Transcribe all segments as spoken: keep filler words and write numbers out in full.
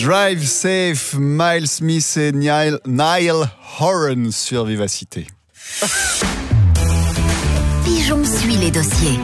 Drive Safe, Miles Smith et Niall, Niall Horan sur Vivacité. Pigeon suit les dossiers.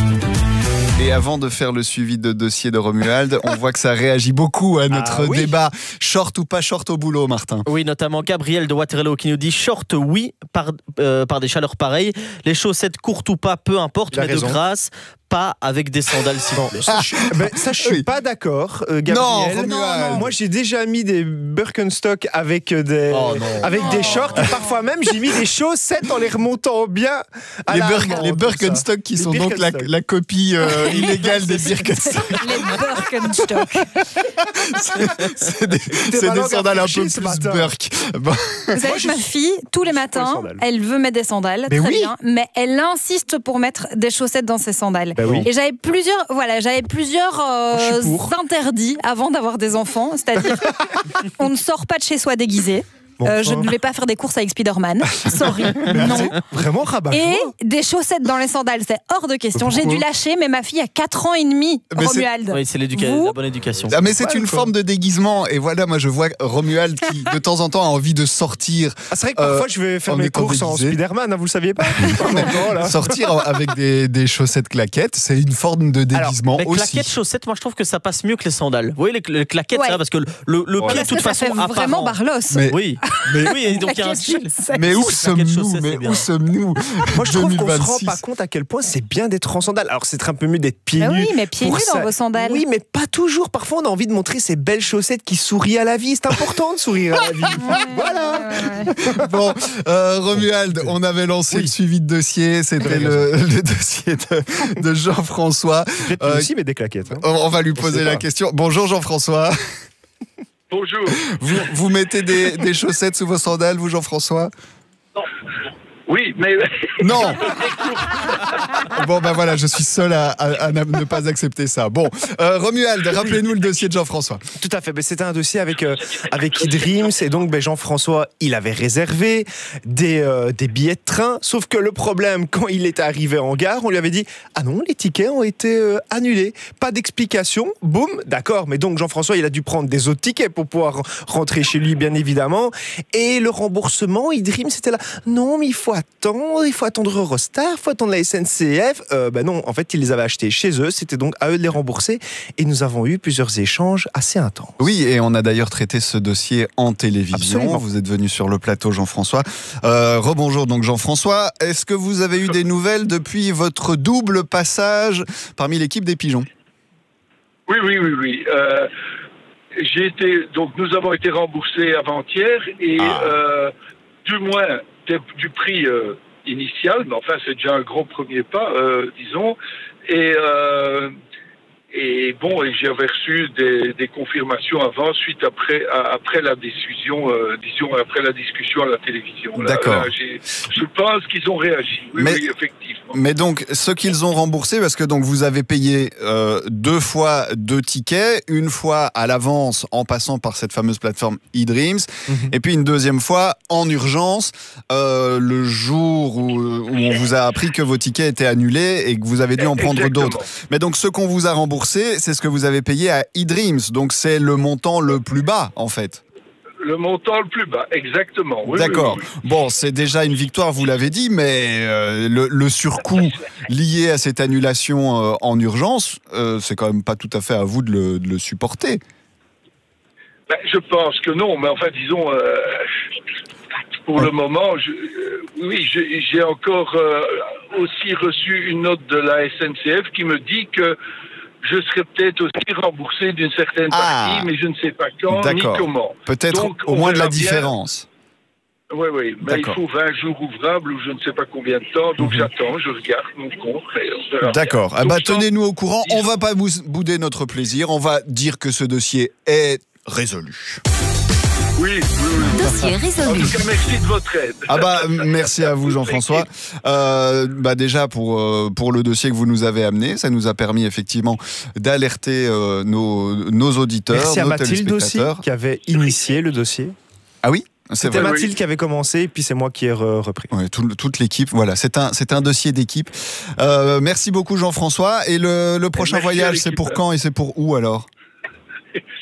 Et avant de faire le suivi de dossier de Romuald, on voit que ça réagit beaucoup à notre ah, oui. débat. Short ou pas short au boulot, Martin? Oui, notamment Gabriel de Waterloo qui nous dit short, oui, par, euh, par des chaleurs pareilles. Les chaussettes courtes ou pas, peu importe, mais raison. de grâce, pas avec des sandales s'il vous plaît. Ça, je, ben, ça, je suis Oui. pas d'accord, euh, Gabriel. Non, Romuald. Moi, j'ai déjà mis des Birkenstock avec des, Oh, non. avec des shorts. Et parfois même, j'ai mis des chaussettes en les remontant bien. À Les, la Bir- amande, les tout Birkenstock ça. qui Les sont donc la, Birkenstock. la copie euh, illégale des Birkenstock. Les Birkenstock. C'est des, c'est malin des sandales un peu rafraîchi ce plus matin. Burk. Bon. Vous savez que ma fille, tous les pour les matins, sandales. elle veut mettre des sandales, Mais très oui. bien, mais elle insiste pour mettre des chaussettes dans ses sandales. Ben oui. Et j'avais plusieurs, voilà, j'avais plusieurs euh, Je suis pour. interdits avant d'avoir des enfants, c'est-à-dire on ne sort pas de chez soi déguisé. Bon Euh, je sang. ne vais pas faire des courses avec Spider-Man. Sorry, non. C'est vraiment rabat. Et des chaussettes dans les sandales, c'est hors de question. J'ai Pourquoi dû lâcher, mais ma fille a quatre ans et demi, Mais c'est- Romuald. Oui, c'est l'éduca- Vous la bonne éducation. Ah, mais c'est Ouais, une quoi. forme de déguisement. Et voilà, moi je vois Romuald qui de temps en temps a envie de sortir. Ah, c'est vrai que parfois, Euh, je vais faire en mes étant courses en déguisé. Spider-Man, hein, vous le saviez pas. Attends, là. Sortir avec des, des chaussettes claquettes, c'est une forme de déguisement Mais aussi. claquettes, chaussettes, moi je trouve que ça passe mieux que les sandales. Vous voyez, les, les claquettes, Ouais. ça, parce que le, le Ouais. pied, de Parce toute que ça façon, fait vraiment apparent. Barlos. Mais, Oui, mais, oui, et donc il y a un Claquettes, style. chaussettes. mais où Claquettes, sommes-nous chaussettes, Mais c'est bien. où sommes-nous Moi, je trouve qu'on se rend deux mille vingt-six. pas compte à quel point c'est bien d'être en sandales. Alors, c'est un peu mieux d'être pieds Bah nus. oui, mais pieds pour nus dans ça. vos sandales. Oui, mais pas toujours. Parfois, on a envie de montrer ces belles chaussettes qui sourient à la vie. C'est important de sourire à la vie. Voilà. Bon, euh, Romuald, on avait lancé Oui. le suivi de dossier. C'était le, le dossier de, de Jean-François. Peut-être Euh, aussi, mais des claquettes. hein. On on va lui On poser sait la pas. question. Bonjour Jean-François. Bonjour. Vous, vous mettez des, des chaussettes sous vos sandales, vous Jean-François? Oui, mais Non. Bon ben voilà, je suis seul à, à- à ne pas accepter ça. Bon, euh, Romuald, rappelez-nous le dossier de Jean-François. Tout à fait. Ben, c'était un dossier avec euh, avec eDreams et donc ben, Jean-François, il avait réservé des euh, des billets de train. Sauf que le problème, quand il est arrivé en gare, on lui avait dit ah non, les tickets ont été euh, annulés. Pas d'explication. Boum, d'accord. Mais donc Jean-François, il a dû prendre des autres tickets pour pouvoir rentrer chez lui, bien évidemment. Et le remboursement, eDreams, c'était là. Non, mais il faut attendre, il faut attendre Eurostar, il faut attendre la S N C F. Euh, ben non, en fait, ils les avaient achetés chez eux. C'était donc à eux de les rembourser. Et nous avons eu plusieurs échanges assez intenses. Oui, et on a d'ailleurs traité ce dossier en télévision. Absolument. Vous êtes venu sur le plateau, Jean-François. Euh, rebonjour donc Jean-François. Est-ce que vous avez eu des nouvelles depuis votre double passage parmi l'équipe des Pigeons? oui, oui, oui, oui. Euh, j'ai été, donc nous avons été remboursés avant-hier et Ah. euh, du moins des- du prix euh, initial, mais enfin c'est déjà un gros premier pas, euh, disons. Et euh, et bon, et j'avais reçu des, des confirmations avant, suite après à- après la discussion, euh, disons après la discussion à la télévision. Là, D'accord. là, j'ai- je pense qu'ils ont réagi. Oui, Mais- oui, effectivement. Mais donc, ce qu'ils ont remboursé, parce que donc vous avez payé euh, deux fois deux tickets, une fois à l'avance en passant par cette fameuse plateforme eDreams, Mhm. et puis une deuxième fois en urgence euh, le jour où, où on vous a appris que vos tickets étaient annulés et que vous avez dû en prendre Exactement. d'autres. Mais donc, ce qu'on vous a remboursé, c'est ce que vous avez payé à eDreams, donc c'est le montant le plus bas en fait. Le montant le plus bas, exactement. Oui, D'accord. oui, oui. Bon, c'est déjà une victoire, vous l'avez dit, mais euh, le, le surcoût lié à cette annulation euh, en urgence, euh, c'est quand même pas tout à fait à vous de le, de le supporter. Ben, je pense que non, mais enfin, disons, euh, pour le moment, je, euh, oui, je- j'ai encore euh, aussi reçu une note de la S N C F qui me dit que je serais peut-être aussi remboursé d'une certaine Ah. partie, mais je ne sais pas quand ni D'accord. comment. Peut-être Donc, au on moins de la verra bien. différence. Oui, oui, mais il D'accord. faut vingt jours ouvrables ou je ne sais pas combien de temps, donc j'attends, je regarde mon compte. mais on verra bien. D'accord. Ah Donc, bah, je pense- tenez-nous au courant. On va pas bous- bouder notre plaisir. On va dire que ce dossier est résolu. Oui, oui, oui. Dossier En résolu. tout cas, merci de votre aide. Ah bah merci à vous Jean-François. Euh, bah déjà pour euh, pour le dossier que vous nous avez amené, ça nous a permis effectivement d'alerter euh, nos nos auditeurs, Merci à nos Mathilde aussi, téléspectateurs. qui avait initié le dossier. Ah oui, c'est C'était vrai. Mathilde qui avait commencé, puis c'est moi qui ai re- repris. Ouais, tout le- toute l'équipe, voilà, c'est un c'est un dossier d'équipe. Euh, merci beaucoup Jean-François. Et le, le prochain merci à voyage, c'est l'équipe. pour quand et c'est pour où alors?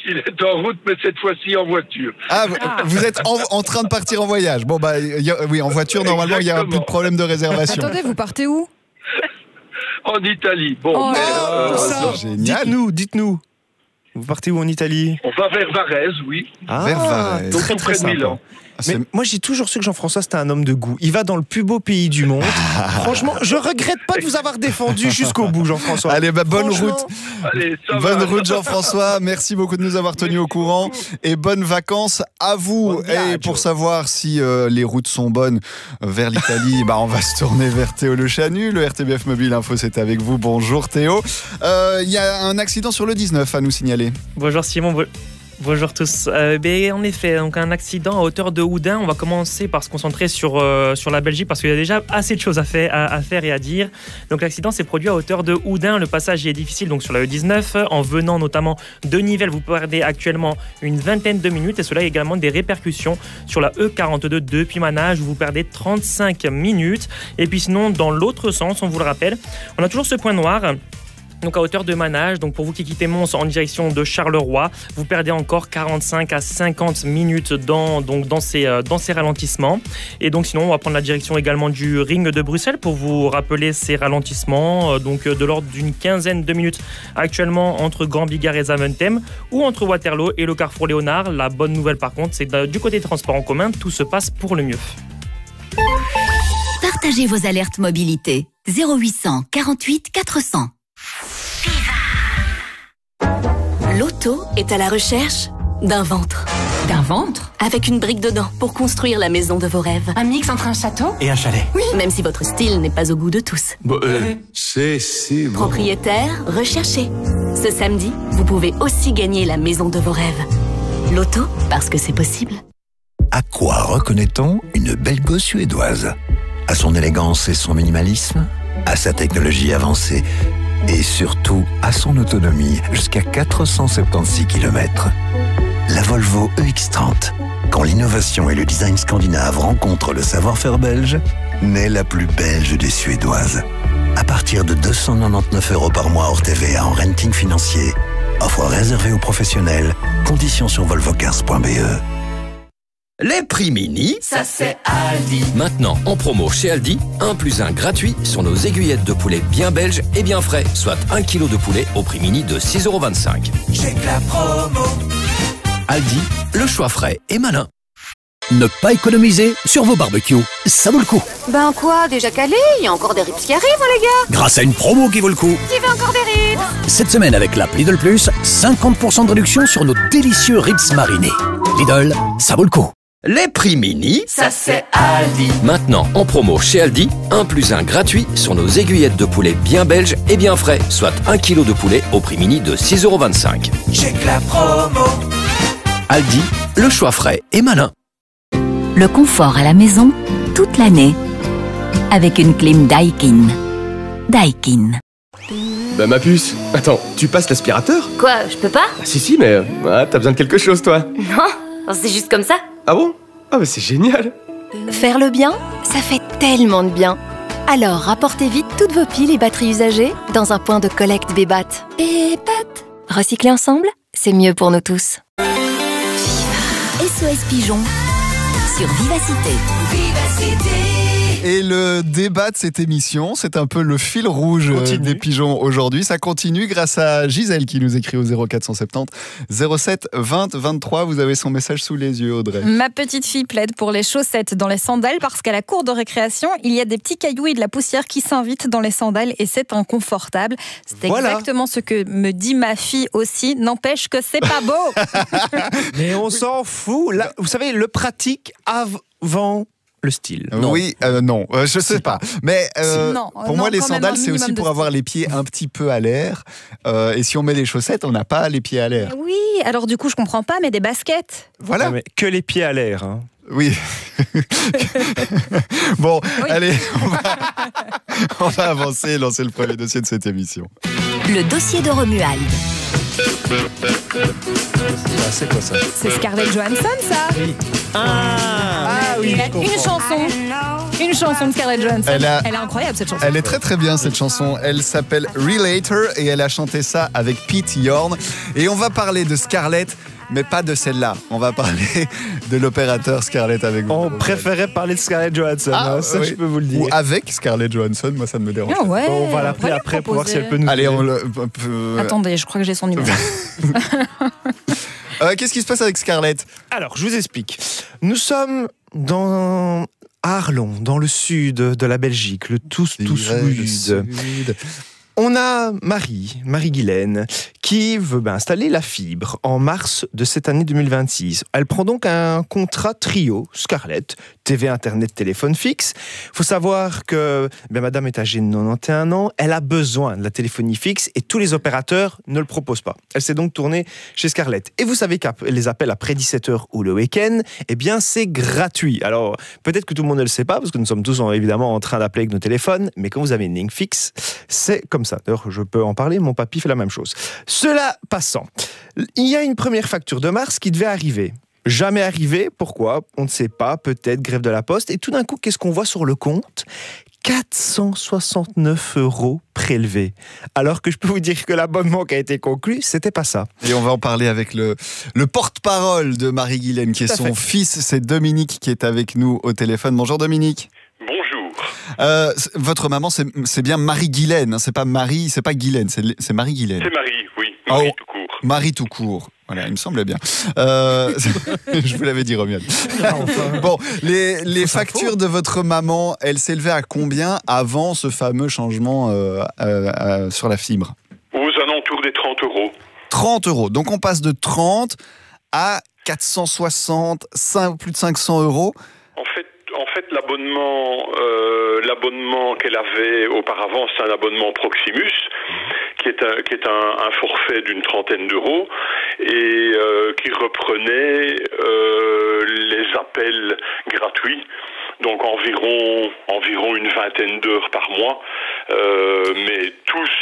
il est en route, mais cette fois-ci en voiture. Ah, vous êtes en, en train de partir en voyage. Bon, bah, y a, oui, en voiture, normalement, il n'y a plus de problème de réservation. Attendez, vous partez où? En Italie. Bon, Oh, mais, euh, ça, génial. dites-nous, dites-nous. Vous partez où en Italie? on va vers Varèse, oui. Ah, Vers Varèse. très, Tout très près de Milan. sympa. Mais moi, j'ai toujours su que Jean-François, c'était un homme de goût. Il va dans le plus beau pays du monde. Franchement, je regrette pas de vous avoir défendu jusqu'au bout, Jean-François. Allez, bah, bonne Franchement, route. Allez, ça Bonne va. route Jean-François, merci beaucoup de nous avoir tenus au courant et bonnes vacances à vous. Bon viaggio. Et pour savoir si euh, les routes sont bonnes vers l'Italie, bah, on va se tourner vers Théo Le Chanu. Le R T B F Mobile Info, c'est avec vous. Bonjour Théo. Il euh, y a un accident sur le dix-neuf à nous signaler. Bonjour Simon, bo- bonjour tous. Euh, ben, en effet, donc un accident à hauteur de Houdin. On va commencer par se concentrer sur, euh, sur la Belgique parce qu'il y a déjà assez de choses à faire, à, à faire et à dire. Donc l'accident s'est produit à hauteur de Houdin. Le passage y est difficile donc sur la E dix-neuf. En venant notamment de Nivelles, vous perdez actuellement une vingtaine de minutes et cela a également des répercussions sur la E quarante-deux depuis Manage où vous perdez trente-cinq minutes. Et puis sinon, dans l'autre sens, on vous le rappelle, on a toujours ce point noir. Donc à hauteur de Manage, donc pour vous qui quittez Mons en direction de Charleroi, vous perdez encore quarante-cinq à cinquante minutes dans, donc dans, ces, euh, dans ces ralentissements. Et donc sinon, on va prendre la direction également du ring de Bruxelles pour vous rappeler ces ralentissements, euh, donc euh, de l'ordre d'une quinzaine de minutes actuellement entre Grand-Bigard et Zaventem ou entre Waterloo et le Carrefour Léonard. La bonne nouvelle par contre, c'est que euh, du côté des transports en commun, tout se passe pour le mieux. Partagez vos alertes mobilité. zéro huit cent quarante-huit quatre cents. L'auto est à la recherche d'un ventre. D'un ventre? Avec une brique dedans pour construire la maison de vos rêves. Un mix entre un château Et un chalet. Oui. Même si votre style n'est pas au goût de tous. Bon, euh, c'est si bon. Propriétaire, recherché. Ce samedi, vous pouvez aussi gagner la maison de vos rêves. L'auto, parce que c'est possible. À quoi reconnaît-on une belle gosse suédoise? À son élégance et son minimalisme? À sa technologie avancée? Et surtout à son autonomie jusqu'à quatre cent soixante-seize kilomètres. La Volvo E X trente. Quand l'innovation et le design scandinave rencontrent le savoir-faire belge, naît la plus belge des Suédoises. À partir de deux cent quatre-vingt-dix-neuf euros par mois hors T V A en renting financier. Offre réservée aux professionnels. Conditions sur volvocars point b e. Les prix mini, ça c'est Aldi. Maintenant en promo chez Aldi, un plus un gratuit sur nos aiguillettes de poulet bien belges et bien frais, soit un kilo de poulet au prix mini de six euros vingt-cinq. J'ai que la promo. Aldi, le choix frais et malin. Ne pas économiser sur vos barbecues, ça vaut le coup. Ben quoi, déjà calé? Il y a encore des ribs qui arrivent, hein, les gars. Grâce à une promo qui vaut le coup. Qui veut encore des ribs? Cette semaine avec l'app Lidl Plus, cinquante pour cent de réduction sur nos délicieux ribs marinés. Lidl, ça vaut le coup. Les prix mini, ça c'est Aldi. Maintenant en promo chez Aldi, un plus un gratuit sur nos aiguillettes de poulet bien belges et bien frais, soit un kilo de poulet au prix mini de six euros vingt-cinq. J'ai que la promo. Aldi, le choix frais et malin. Le confort à la maison, toute l'année. Avec une clim Daikin. Daikin. Bah ma puce, attends, tu passes l'aspirateur? Quoi, je peux pas? Ah si si, mais ah, t'as besoin de quelque chose toi. Non, c'est juste comme ça. Ah bon? Ah bah c'est génial. Faire le bien, ça fait tellement de bien. Alors rapportez vite toutes vos piles et batteries usagées dans un point de collecte Bébat. Bébat. Recycler ensemble, c'est mieux pour nous tous. S O S Pigeon sur Vivacité. Vivacité. Et le débat de cette émission, c'est un peu le fil rouge Continue. des pigeons aujourd'hui. Ça continue grâce à Gisèle qui nous écrit au zéro quatre cent soixante-dix zéro sept vingt vingt-trois. Vous avez son message sous les yeux, Audrey. Ma petite fille plaide pour les chaussettes dans les sandales parce qu'à la cour de récréation, il y a des petits cailloux et de la poussière qui s'invitent dans les sandales et c'est inconfortable. C'est Voilà. exactement ce que me dit ma fille aussi. N'empêche que c'est pas beau. Mais on s'en fout. Là, vous savez, le pratique avant le style. Non. Oui, euh, non, euh, je sais pas. Mais euh, Non, pour non, moi, les quand même sandales, un c'est aussi minimum pour de avoir style. les pieds un petit peu à l'air. Euh, et si on met des chaussettes, on n'a pas les pieds à l'air. Oui, alors du coup, je comprends pas, mais des baskets. Voilà. Ah, mais que les pieds à l'air. Hein. Oui. Bon, Oui. allez, on va, on va avancer et lancer le premier dossier de cette émission. Le dossier de Romuald. C'est quoi ça? C'est Scarlett Johansson, ça. Oui. Ah, ah oui, Il a une chanson. Une chanson de Scarlett Johansson. Elle, a... elle est incroyable, cette chanson. Elle est très très bien, cette chanson. Elle s'appelle Relator et elle a chanté ça avec Pete Yorn. Et on va parler de Scarlett, mais pas de celle-là. On va parler de l'opérateur Scarlett avec vous. On préférait parler de Scarlett Johansson, ah, hein, ça oui. je peux vous le dire. Ou avec Scarlett Johansson, moi ça ne me dérange ah ouais, pas. Bon, on va l'appeler après pour voir si elle peut nous Allez, aider. on le... Euh... Attendez, je crois que j'ai son numéro. euh, Qu'est-ce qui se passe avec Scarlett? Alors, je vous explique. Nous sommes dans Arlon, dans le sud de la Belgique, le tout, tout sud. sud. On a Marie, Marie-Guylaine, qui veut ben, installer la fibre en mars de cette année deux mille vingt-six. Elle prend donc un contrat trio, Scarlett, T V, Internet, téléphone fixe. Il faut savoir que ben, madame est âgée de quatre-vingt-onze ans, elle a besoin de la téléphonie fixe et tous les opérateurs ne le proposent pas. Elle s'est donc tournée chez Scarlett. Et vous savez que les appels après dix-sept heures ou le week-end, eh bien c'est gratuit. Alors peut-être que tout le monde ne le sait pas, parce que nous sommes tous évidemment en train d'appeler avec nos téléphones, mais quand vous avez une ligne fixe, c'est comme ça. D'ailleurs, je peux en parler, mon papy fait la même chose. Cela passant, il y a une première facture de mars qui devait arriver. Jamais arrivé, pourquoi? On ne sait pas, peut-être grève de la poste. Et tout d'un coup, qu'est-ce qu'on voit sur le compte? quatre cent soixante-neuf euros prélevés. Alors que je peux vous dire que l'abonnement qui a été conclu, c'était pas ça. Et on va en parler avec le, le porte-parole de Marie-Guylaine, qui est son fils, c'est Dominique qui est avec nous au téléphone. Bonjour Dominique. Bonjour. Euh, votre maman, c'est, c'est bien Marie-Guylaine, hein, c'est pas Marie, c'est pas Guylaine, c'est, c'est Marie-Guylaine. C'est Marie, oui, Marie oh, tout court. Marie tout court. Voilà, il me semblait bien. Euh, je vous l'avais dit, Romuald. Bon, les, les factures de votre maman, elles s'élevaient à combien avant ce fameux changement euh, euh, euh, sur la fibre? Aux alentours des trente euros. trente euros. Donc on passe de trente à quatre cent soixante, plus de cinq cents euros. En fait, en fait l'abonnement, euh, l'abonnement qu'elle avait auparavant, c'est un abonnement Proximus, qui est un, qui est un, un forfait d'une trentaine d'euros et euh, qui reprenait euh, les appels gratuits. Donc environ, environ une vingtaine d'heures par mois, euh, mais tous,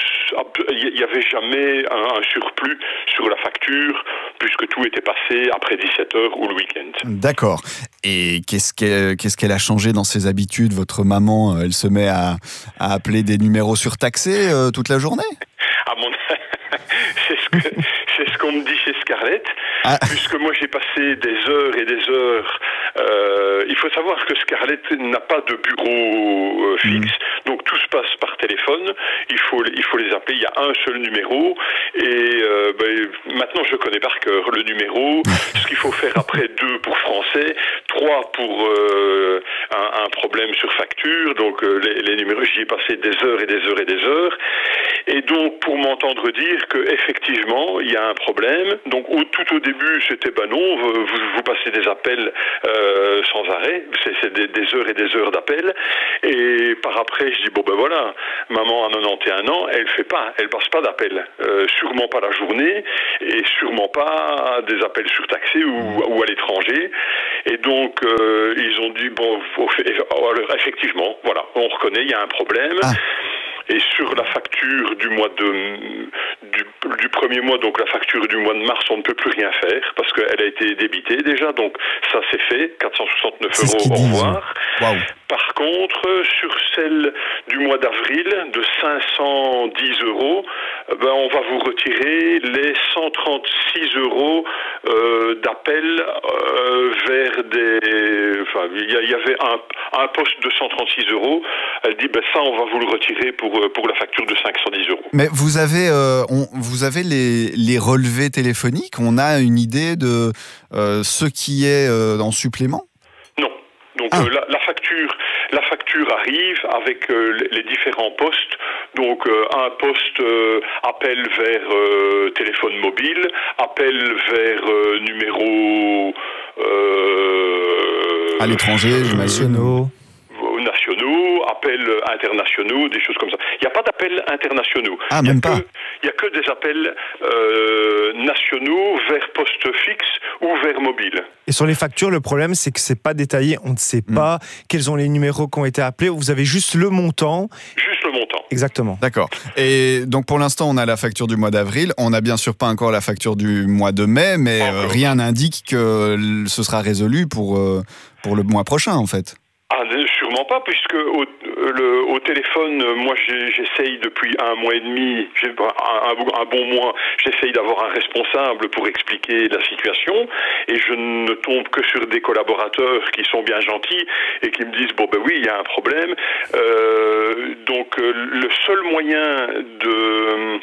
il n'y avait jamais un, un surplus sur la facture, puisque tout était passé après dix-sept heures ou le week-end. D'accord. Et qu'est-ce qu'elle, qu'est-ce qu'elle a changé dans ses habitudes? Votre maman, elle se met à, à appeler des numéros surtaxés euh, toute la journée? À mon c'est ce que c'est ce qu'on me dit chez Scarlett, ah. puisque moi j'ai passé des heures et des heures. Euh, il faut savoir que Scarlett n'a pas de bureau euh, fixe, mmh. donc tout se passe par téléphone. Il faut il faut les appeler. Il y a un seul numéro et euh, ben, maintenant je connais par cœur le numéro. Ce qu'il faut faire après, deux pour français, trois pour euh, un, un problème sur facture. Donc euh, les, les numéros, j'y ai passé des heures et des heures et des heures. Et donc, pour m'entendre dire qu'effectivement, il y a un problème. Donc, au, tout au début, c'était, ben non, vous, vous passez des appels euh, sans arrêt. C'est, c'est des, des heures et des heures d'appels. Et par après, je dis, bon, ben voilà, maman a quatre-vingt-onze ans, elle fait pas, elle passe pas d'appels. Euh, sûrement pas la journée et sûrement pas des appels surtaxés ou, ou à l'étranger. Et donc, euh, ils ont dit, bon, alors, effectivement, voilà, on reconnaît, il y a un problème. Ah. Et sur la facture du mois de du, du premier mois, donc la facture du mois de mars, on ne peut plus rien faire parce qu'elle a été débitée déjà, donc ça c'est fait, quatre cent soixante-neuf euros, au revoir. Wow. Par contre, sur celle du mois d'avril de cinq cent dix euros, ben on va vous retirer les cent trente-six euros euh, d'appel euh, vers des. Enfin, il y, y avait un, un poste de cent trente-six euros. Elle dit ben ça, on va vous le retirer pour pour la facture de cinq cent dix euros. Mais vous avez euh, on, vous avez les les relevés téléphoniques. On a une idée de euh, ce qui est euh, en supplément? Non. Donc ah. euh, la, la facture, la facture arrive avec euh, les différents postes. Donc euh, un poste euh, appel vers euh, téléphone mobile, appel vers euh, numéro euh, à l'étranger, j'imagine. Nationaux, appels internationaux, des choses comme ça. Il n'y a pas d'appels internationaux. Ah, il même que, pas. Il n'y a que des appels euh, nationaux vers poste fixe ou vers mobile. Et sur les factures, le problème, c'est que c'est pas détaillé. On ne sait pas mmh. quels sont les numéros qui ont été appelés. Vous avez juste le montant. Juste le montant. Exactement. D'accord. Et donc pour l'instant, on a la facture du mois d'avril. On n'a bien sûr pas encore la facture du mois de mai, mais euh, rien n'indique que ce sera résolu pour, euh, pour le mois prochain, en fait. Ah, sûrement pas, puisque au, le, au téléphone, moi j'ai, j'essaye depuis un mois et demi, j'ai, un, un bon mois, j'essaye d'avoir un responsable pour expliquer la situation, et je ne tombe que sur des collaborateurs qui sont bien gentils et qui me disent bon ben oui, il y a un problème. Euh, donc le seul moyen de,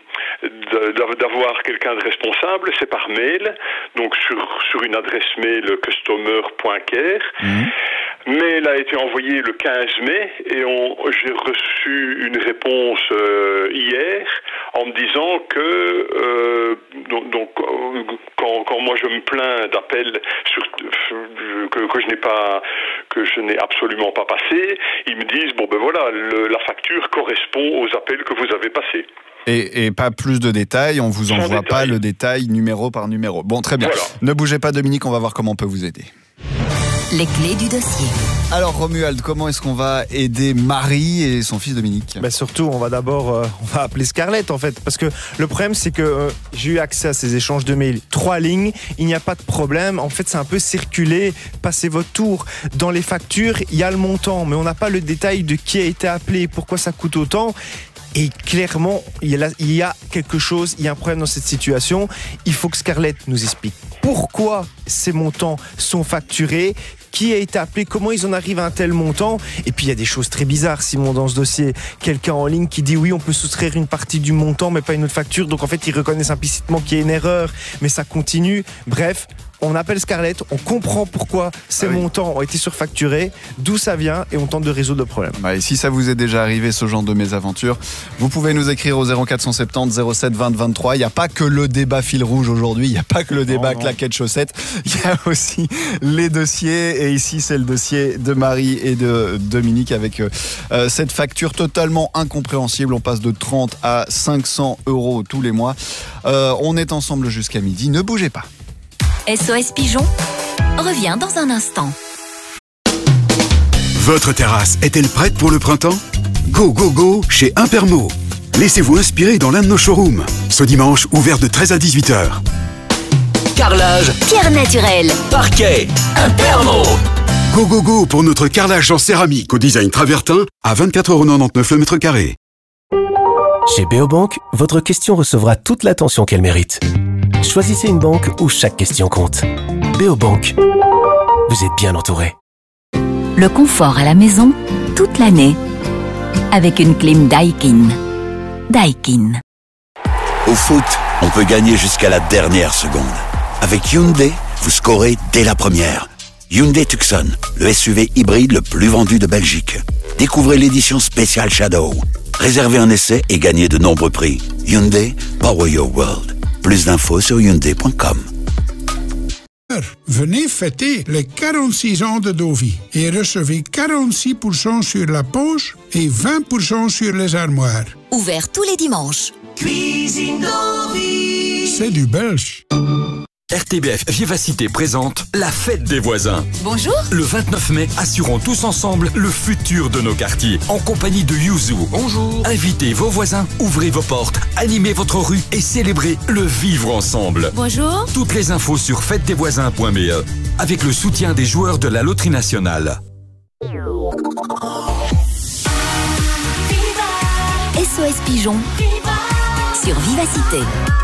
de d'avoir quelqu'un de responsable, c'est par mail, donc sur sur une adresse mail customer point care. Mmh. Mail a été envoyé le quinze mai et on, j'ai reçu une réponse euh, hier en me disant que euh, donc, donc quand, quand moi je me plains d'appels sur, que, que je n'ai pas que je n'ai absolument pas passé, ils me disent bon ben voilà le, la facture correspond aux appels que vous avez passés. Et, et pas plus de détails, on vous envoie pas le détail numéro par numéro. Bon, très bien. Voilà. Ne bougez pas, Dominique, on va voir comment on peut vous aider. Les clés du dossier. Alors Romuald, comment est-ce qu'on va aider Marie et son fils Dominique ? Ben surtout, on va d'abord, euh, on va appeler Scarlett en fait, parce que le problème c'est que euh, j'ai eu accès à ces échanges de mails, trois lignes, il n'y a pas de problème. En fait, c'est un peu circulé, passez votre tour. Dans les factures, il y a le montant, mais on n'a pas le détail de qui a été appelé, pourquoi ça coûte autant. Et clairement, il y, a, il y a quelque chose, il y a un problème dans cette situation. Il faut que Scarlett nous explique pourquoi ces montants sont facturés, qui a été appelé, comment ils en arrivent à un tel montant. Et puis il y a des choses très bizarres, Simon, dans ce dossier. Quelqu'un en ligne qui dit oui, on peut soustraire une partie du montant, mais pas une autre facture. Donc en fait, ils reconnaissent implicitement qu'il y a une erreur, mais ça continue. Bref, on appelle Scarlett, on comprend pourquoi ces ah oui. montants ont été surfacturés, d'où ça vient, et on tente de résoudre le problème. Bah, et si ça vous est déjà arrivé, ce genre de mésaventures, vous pouvez nous écrire au zéro quatre cent soixante-dix zéro sept vingt vingt-trois. Il n'y a pas que le débat fil rouge aujourd'hui, il n'y a pas que le débat oh, claquette chaussette, il y a aussi les dossiers. Et ici, c'est le dossier de Marie et de Dominique avec euh, cette facture totalement incompréhensible. On passe de trente à cinq cents euros tous les mois. Euh, on est ensemble jusqu'à midi. Ne bougez pas. S O S Pigeon revient dans un instant. Votre terrasse est-elle prête pour le printemps ? Go, go, go chez Impermo. Laissez-vous inspirer dans l'un de nos showrooms. Ce dimanche, ouvert de treize à dix-huit heures. Carrelage, pierre naturelle, parquet, Impermo. Go, go, go pour notre carrelage en céramique au design travertin à vingt-quatre euros quatre-vingt-dix-neuf le mètre carré. Chez Beobank, votre question recevra toute l'attention qu'elle mérite. Choisissez une banque où chaque question compte. Beobank, vous êtes bien entouré. Le confort à la maison, toute l'année, avec une clim Daikin. Daikin. Au foot, on peut gagner jusqu'à la dernière seconde. Avec Hyundai, vous scorez dès la première. Hyundai Tucson, le S U V hybride le plus vendu de Belgique. Découvrez l'édition spéciale Shadow. Réservez un essai et gagnez de nombreux prix. Hyundai, Power Your World. Plus d'infos sur hyundai point com. Venez fêter les quarante-six ans de Dovi et recevez quarante-six pour cent sur la poche et vingt pour cent sur les armoires. Ouvert tous les dimanches. Cuisine Dovi. C'est du belge. R T B F Vivacité présente la fête des voisins. Bonjour. Le vingt-neuf mai, assurons tous ensemble le futur de nos quartiers. En compagnie de Yuzu. Bonjour. Invitez vos voisins, ouvrez vos portes, animez votre rue et célébrez le vivre ensemble. Bonjour. Toutes les infos sur fête des voisins point b e avec le soutien des joueurs de la Loterie Nationale. S O S Pigeon sur Vivacité.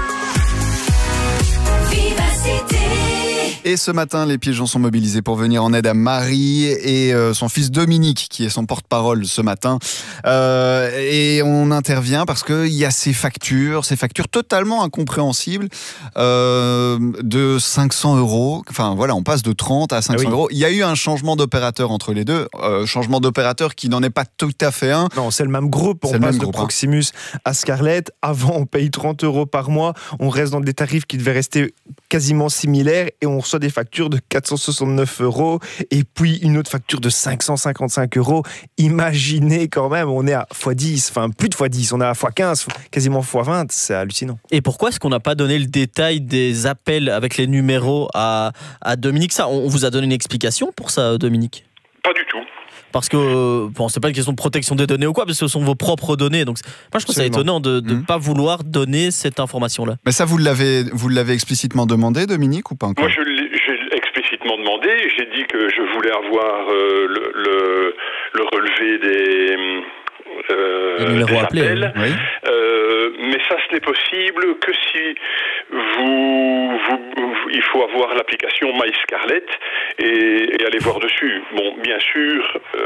Et ce matin, les pigeons sont mobilisés pour venir en aide à Marie et euh, son fils Dominique, qui est son porte-parole ce matin. Euh, et on intervient parce qu'il y a ces factures, ces factures totalement incompréhensibles euh, de cinq cents euros. Enfin voilà, on passe de trente à cinq cents ah oui. euros. Il y a eu un changement d'opérateur entre les deux. Euh, changement d'opérateur qui n'en est pas tout à fait un. Non, c'est le même groupe. On passe de groupe, Proximus hein. à Scarlett. Avant, on paye trente euros par mois. On reste dans des tarifs qui devaient rester quasiment similaires et on reçoit des factures de quatre cent soixante-neuf euros et puis une autre facture de cinq cent cinquante-cinq euros. Imaginez quand même, on est à fois dix, enfin plus de fois dix, on est à fois quinze, quasiment fois vingt, c'est hallucinant. Et pourquoi est-ce qu'on n'a pas donné le détail des appels avec les numéros à, à Dominique ? Ça, on vous a donné une explication pour ça, Dominique ? Pas du tout. Parce que bon, c'est pas une question de protection des données ou quoi, parce que ce sont vos propres données. Donc, moi, je trouve Absolument. ça étonnant de ne mmh. pas vouloir donner cette information-là. Mais ça, vous l'avez, vous l'avez explicitement demandé, Dominique, ou pas encore? Moi, je l'ai, j'ai explicitement demandé. J'ai dit que je voulais avoir euh, le, le, le relevé des, euh, des appels. Oui. Euh, mais ça, ce n'est possible que si vous, vous, vous il faut avoir l'application MyScarlett et, et aller voir dessus. Bon, bien sûr.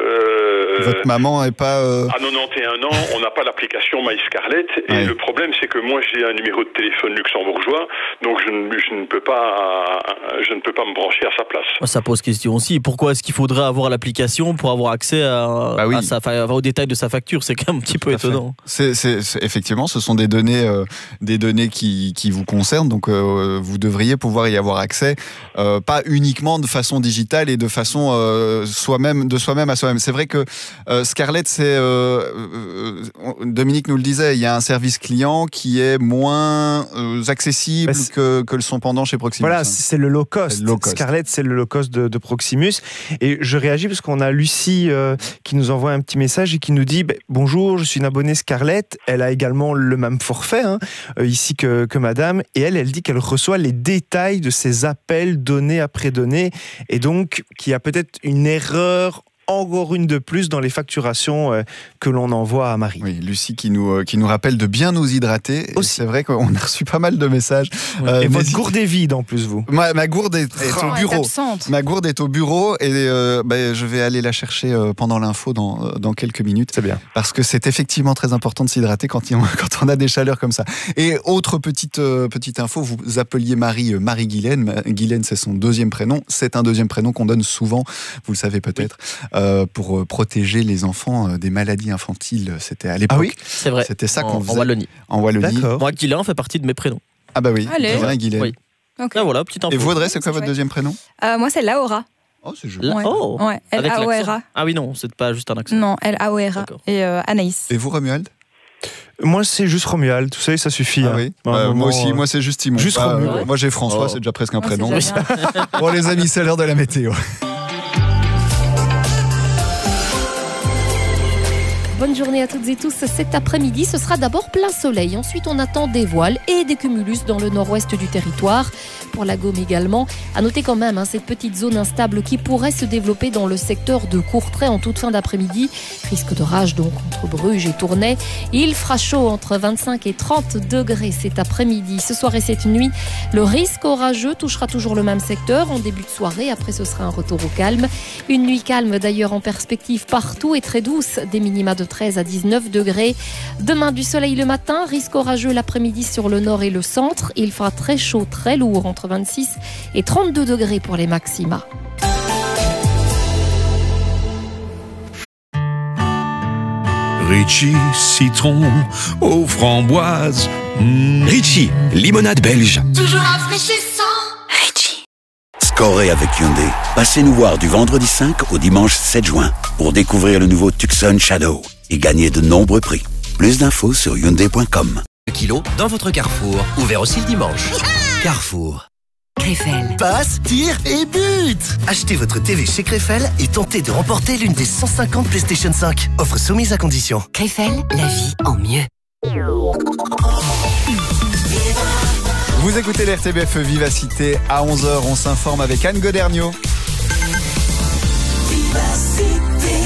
Euh, Votre maman n'est pas. Euh... À quatre-vingt-onze ans, on n'a pas l'application MyScarlett et ouais. le problème, c'est que moi, j'ai un numéro de téléphone luxembourgeois, donc je ne, je ne peux pas, je ne peux pas me brancher à sa place. Ça pose question aussi. Pourquoi est-ce qu'il faudrait avoir l'application pour avoir accès à, bah oui. à sa, enfin, aux détails de sa facture? C'est quand même un petit peu étonnant. C'est, c'est, c'est, effectivement, ce sont des données, euh, des données qui, qui vous concernent, donc euh, vous devriez pouvoir y avoir accès, euh, pas uniquement de façon digitale et de façon euh, soi-même, de soi-même à soi-même. C'est vrai que euh, Scarlett, c'est euh, euh, Dominique nous le disait, il y a un service client qui est moins euh, accessible bah que, que le son pendant chez Proximus. Voilà, c'est le low cost. low cost. Scarlett, c'est le low cost de, de Proximus. Et je réagis parce qu'on a Lucie euh, qui nous envoie un petit message et qui nous dit bah, bonjour, je suis une abonnée Scarlett. Elle a également le même forfait hein, euh, ici que, que madame. Et elle, elle dit qu'elle reçoit les détails de ses appels donnés après donnés. Et donc, qu'il y a peut-être une erreur, encore une de plus, dans les facturations euh, que l'on envoie à Marie. Oui, Lucie qui nous, euh, qui nous rappelle de bien nous hydrater. C'est vrai qu'on a reçu pas mal de messages. Ouais. Euh, et votre gourde est vide en plus, vous. Ma, ma gourde est, est oh, au bureau. Est ma gourde est au bureau et euh, bah, je vais aller la chercher euh, pendant l'info dans, dans quelques minutes. C'est bien. Parce que c'est effectivement très important de s'hydrater quand, il, quand on a des chaleurs comme ça. Et autre petite, euh, petite info, vous appeliez Marie euh, Marie-Guylaine. Guylaine, c'est son deuxième prénom. C'est un deuxième prénom qu'on donne souvent, vous le savez peut-être. Oui. Euh, pour protéger les enfants des maladies infantiles. C'était à l'époque. Ah oui, c'est vrai. C'était ça en, qu'on faisait. En Wallonie. En Wallonie. D'accord. Moi, Guylaine fait partie de mes prénoms. Ah bah oui. Allez. Bien, Guylaine. Oui. Okay. Ah, voilà, petite info. Et vous, Audrey, c'est quoi votre deuxième prénom? euh, Moi, c'est Laura. Oh, c'est joli. La... Oh. Ouais. L A O R A. Ah oui, non, c'est pas juste un accent. Non, L A O R A. Et euh, Anaïs. Et vous, Romuald? Moi, c'est juste Romuald. Tout ça, ça suffit. Ah oui. hein. euh, moment, moi aussi. Moi, c'est juste Simon. Juste ah, Romuald. Euh, moi, j'ai François. Oh. C'est déjà presque un oh, prénom. Bon, les amis, c'est l'heure de la météo. Bonne journée à toutes et tous. Cet après-midi, ce sera d'abord plein soleil. Ensuite, on attend des voiles et des cumulus dans le nord-ouest du territoire. Pour la Gaume également. À noter quand même hein, cette petite zone instable qui pourrait se développer dans le secteur de Courtrai en toute fin d'après-midi. Risque d'orage donc entre Bruges et Tournai. Il fera chaud entre vingt-cinq et trente degrés cet après-midi. Ce soir et cette nuit, le risque orageux touchera toujours le même secteur en début de soirée. Après, ce sera un retour au calme. Une nuit calme d'ailleurs en perspective partout et très douce. Des minima de treize à dix-neuf degrés. Demain, du soleil le matin. Risque orageux l'après-midi sur le nord et le centre. Il fera très chaud, très lourd entre vingt-six et trente-deux degrés pour les maxima. Ritchie, citron aux framboises. Mmh. Ritchie, limonade belge. Toujours rafraîchissant. Ritchie. Scorez avec Hyundai. Passez nous voir du vendredi cinq au dimanche sept juin pour découvrir le nouveau Tucson Shadow et gagner de nombreux prix. Plus d'infos sur hyundai point com. Kilo dans votre Carrefour, ouvert aussi le dimanche. Carrefour. Krefel. Passe, tire et but. Achetez votre T V chez Krefel et tentez de remporter l'une des cent cinquante PlayStation cinq. Offre soumise à condition. Krefel, la vie en mieux. Vous écoutez l'R T B F Vivacité. À onze heures, on s'informe avec Anne Godergno. Vivacité.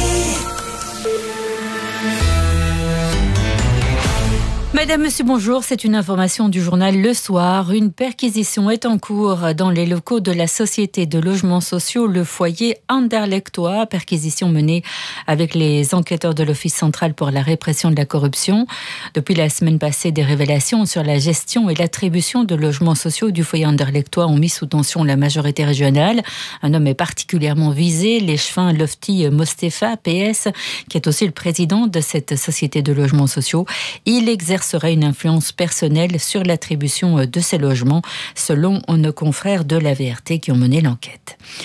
Madame, Monsieur, bonjour. C'est une information du journal Le Soir. Une perquisition est en cours dans les locaux de la société de logements sociaux Le Foyer Anderlechtois. Perquisition menée avec les enquêteurs de l'Office central pour la répression de la corruption. Depuis la semaine passée, des révélations sur la gestion et l'attribution de logements sociaux du Foyer Anderlechtois ont mis sous tension la majorité régionale. Un homme est particulièrement visé, l'échevin Lofty Mostefa, P S, qui est aussi le président de cette société de logements sociaux. Il exerce serait une influence personnelle sur l'attribution de ces logements, selon nos confrères de la V R T qui ont mené l'enquête.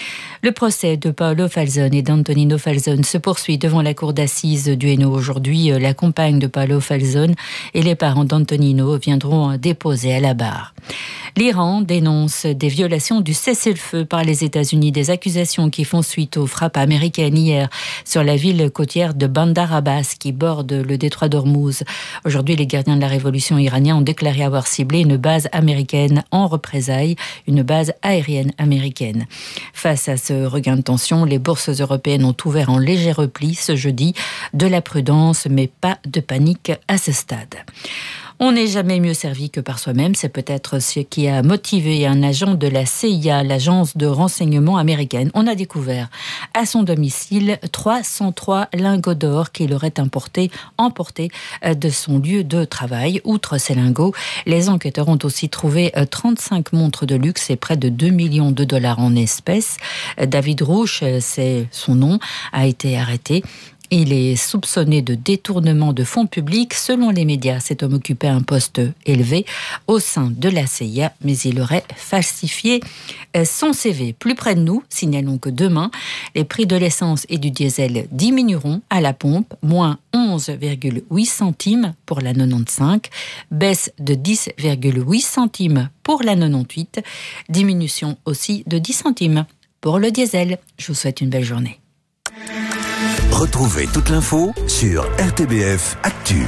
Le procès de Paolo Falzone et d'Antonino Falzone se poursuit devant la cour d'assises du Hainaut. Aujourd'hui, la compagne de Paolo Falzone et les parents d'Antonino viendront déposer à la barre. L'Iran dénonce des violations du cessez-le-feu par les États-Unis, des accusations qui font suite aux frappes américaines hier sur la ville côtière de Bandar Abbas qui borde le détroit d'Ormuz. Aujourd'hui, les gardiens de la révolution iranienne ont déclaré avoir ciblé une base américaine en représailles, une base aérienne américaine. Face à ce regain de tension, les bourses européennes ont ouvert en léger repli ce jeudi. De la prudence, mais pas de panique à ce stade. On n'est jamais mieux servi que par soi-même. C'est peut-être ce qui a motivé un agent de la C I A, l'agence de renseignement américaine. On a découvert à son domicile trois cent trois lingots d'or qu'il aurait importés, emportés de son lieu de travail. Outre ces lingots, les enquêteurs ont aussi trouvé trente-cinq montres de luxe et près de deux millions de dollars en espèces. David Rouch, c'est son nom, a été arrêté. Il est soupçonné de détournement de fonds publics. Selon les médias, cet homme occupait un poste élevé au sein de la C I A, mais il aurait falsifié son C V. Plus près de nous, signalons que demain, les prix de l'essence et du diesel diminueront à la pompe, moins onze virgule huit centimes pour la quatre-vingt-quinze, baisse de dix virgule huit centimes pour la quatre-vingt-dix-huit, diminution aussi de dix centimes pour le diesel. Je vous souhaite une belle journée. Retrouvez toute l'info sur R T B F Actu.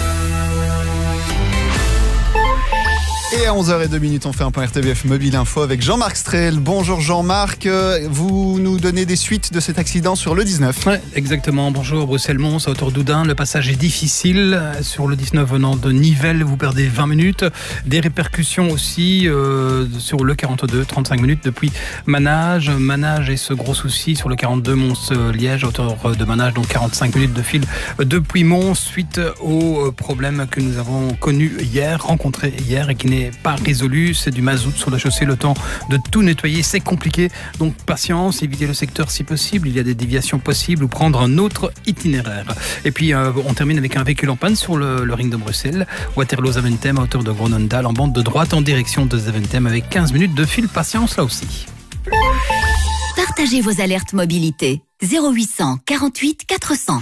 Et à onze heures zéro deux, on fait un point R T B F Mobile Info avec Jean-Marc Strel. Bonjour Jean-Marc, vous nous donnez des suites de cet accident sur le dix-neuf. Ouais, exactement. Bonjour Bruxelles-Mons, à hauteur d'Oudin. Le passage est difficile. Sur le dix-neuf venant de Nivelles, vous perdez vingt minutes. Des répercussions aussi euh, sur le quarante-deux, trente-cinq minutes depuis Manage. Manage et ce gros souci sur le quarante-deux Mons-Liège, à hauteur de Manage, donc quarante-cinq minutes de fil depuis Mons, suite au problème que nous avons connu hier, rencontré hier et qui n'est pas résolu. C'est du mazout sur la chaussée, le temps de tout nettoyer, c'est compliqué, donc patience, éviter le secteur si possible, il y a des déviations possibles ou prendre un autre itinéraire. Et puis euh, on termine avec un véhicule en panne sur le, le ring de Bruxelles, Waterloo-Zaventem à hauteur de Groenendael en bande de droite en direction de Zaventem avec quinze minutes de fil, patience là aussi. Partagez vos alertes mobilité zéro huit cent quarante-huit quatre cents.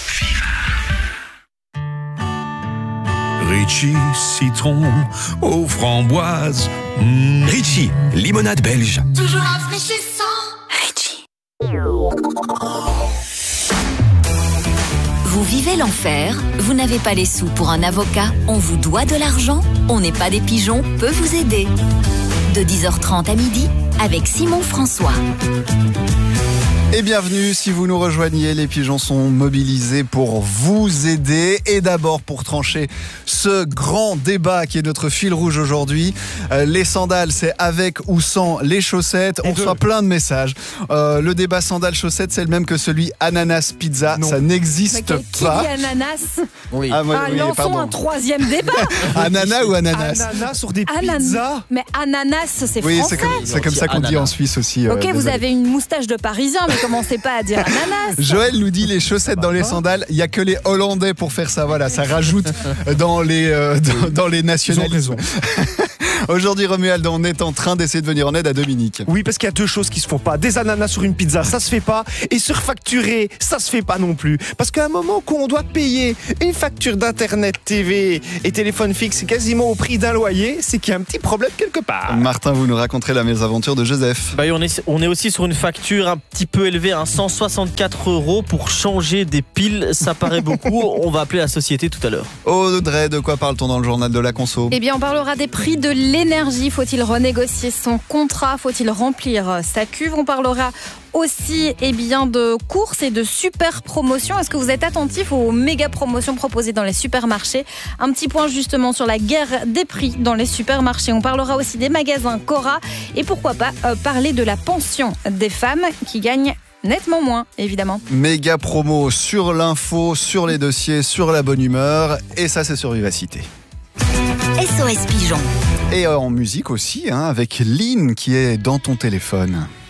Ritchie, citron, aux framboises. Mmh. Ritchie, limonade belge. Toujours rafraîchissant. Ritchie. Vous vivez l'enfer? Vous n'avez pas les sous pour un avocat? On vous doit de l'argent? On n'est pas des pigeons peut vous aider. De dix heures trente à midi, avec Simon François. Et bienvenue, si vous nous rejoignez, les pigeons sont mobilisés pour vous aider. Et d'abord pour trancher ce grand débat qui est notre fil rouge aujourd'hui. Euh, les sandales, c'est avec ou sans les chaussettes. On reçoit plein de messages. Euh, le débat sandales-chaussettes, c'est le même que celui ananas-pizza. Ça n'existe Mais qui pas. dit ananas? Oui. Ah, moi, ah, oui, lançons pardon. un troisième débat. Ananas ou ananas? Ananas sur des Ananas. pizzas. Mais ananas, c'est Oui, français. c'est comme, c'est comme ça qu'on dit en Suisse aussi. Ok, euh, vous désolé. avez une moustache de Parisien, mais commencez pas à dire ananas. Joël nous dit les chaussettes dans les sandales, il n'y a que les Hollandais pour faire ça. Voilà, ça rajoute dans les, euh, dans, dans les nationalismes. Aujourd'hui, Romuald, on est en train d'essayer de venir en aide à Dominique. Oui, parce qu'il y a deux choses qui se font pas. Des ananas sur une pizza, ça se fait pas. Et surfacturer, ça se fait pas non plus. Parce qu'à un moment qu'on doit payer une facture d'internet, T V et téléphone fixe quasiment au prix d'un loyer, c'est qu'il y a un petit problème quelque part. Martin, vous nous raconterez la mésaventure de Joseph. Bah oui, on est, on est aussi sur une facture un petit peu élevée, hein, cent soixante-quatre euros pour changer des piles. Ça paraît beaucoup. On va appeler la société tout à l'heure. Audrey, de quoi parle-t-on dans le journal de la conso? Eh bien, on parlera des prix de l'énergie. Faut-il renégocier son contrat? Faut-il remplir sa cuve? On parlera aussi eh bien, de courses et de super promotions. Est-ce que vous êtes attentif aux méga promotions proposées dans les supermarchés? Un petit point justement sur la guerre des prix dans les supermarchés. On parlera aussi des magasins Cora et pourquoi pas euh, parler de la pension des femmes qui gagnent nettement moins, évidemment. Méga promo sur l'info, sur les dossiers, sur la bonne humeur. Et ça, c'est sur Vivacité. S O S Pigeon. Et en musique aussi, hein, avec Lynn qui est dans ton téléphone.